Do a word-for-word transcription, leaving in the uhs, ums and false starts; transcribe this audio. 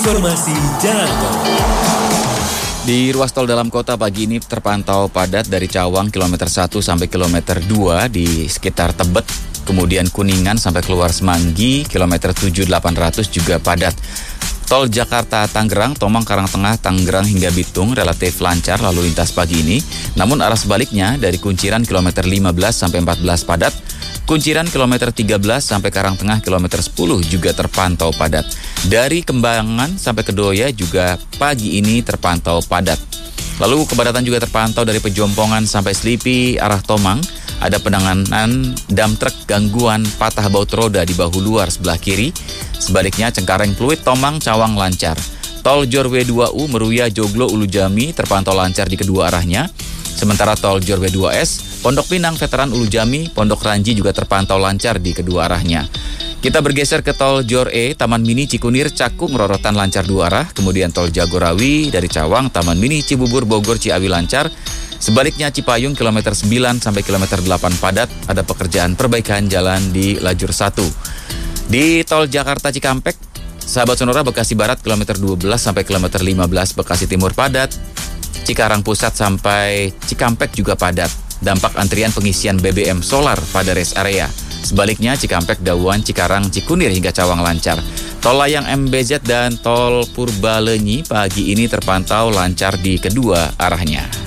Informasi Jalan Tol. Di ruas tol dalam kota pagi ini terpantau padat dari Cawang kilometer satu sampai kilometer dua di sekitar Tebet, kemudian Kuningan sampai keluar Semanggi, kilometer tujuh delapan ratus juga padat. Tol Jakarta-Tangerang, Tomang Karangtengah, Tangerang hingga Bitung relatif lancar lalu lintas pagi ini. Namun arah sebaliknya dari Kunciran kilometer lima belas sampai empat belas padat. Kunciran kilometer tiga belas sampai Karangtengah kilometer sepuluh juga terpantau padat. Dari Kembangan sampai Kedoya juga pagi ini terpantau padat. Lalu kepadatan juga terpantau dari Pejompongan sampai Selipi arah Tomang. Ada penanganan dam truk gangguan patah baut roda di bahu luar sebelah kiri. Sebaliknya Cengkareng Pluit Tomang Cawang lancar. Tol Jor W dua U Meruya Joglo Ulu Jami terpantau lancar di kedua arahnya. Sementara tol Jor W dua S Pondok Pinang Veteran Ulu Jami Pondok Ranji juga terpantau lancar di kedua arahnya. Kita bergeser ke tol Jor E Taman Mini Cikunir Cakung Rorotan lancar dua arah. Kemudian tol Jagorawi dari Cawang Taman Mini Cibubur Bogor Ciawi lancar. Sebaliknya Cipayung kilometer sembilan sampai kilometer delapan padat, ada pekerjaan perbaikan jalan di lajur satu. Di tol Jakarta Cikampek, sahabat Sonora Bekasi Barat kilometer dua belas sampai kilometer lima belas Bekasi Timur padat. Cikarang Pusat sampai Cikampek juga padat. Dampak antrian pengisian B B M solar pada rest area. Sebaliknya Cikampek, Dauan, Cikarang, Cikunir hingga Cawang lancar. Tol Layang M B Z dan tol Purbalenyi pagi ini terpantau lancar di kedua arahnya.